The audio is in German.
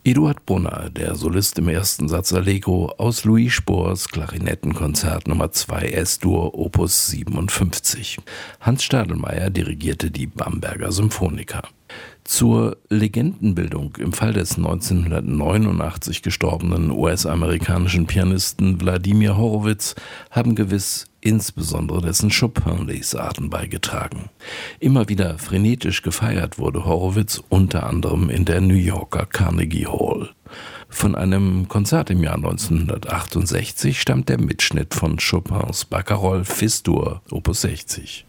Eduard Brunner, der Solist im ersten Satz Allegro aus Louis Spohrs Klarinettenkonzert Nummer 2 S-Dur Opus 57. Hans Stadelmeier dirigierte die Bamberger Symphoniker. Zur Legendenbildung im Fall des 1989 gestorbenen US-amerikanischen Pianisten Wladimir Horowitz haben gewiss insbesondere dessen Chopin-Lesarten beigetragen. Immer wieder frenetisch gefeiert wurde Horowitz unter anderem in der New Yorker Carnegie Hall. Von einem Konzert im Jahr 1968 stammt der Mitschnitt von Chopins Barcarolle Fis-Dur Opus 60.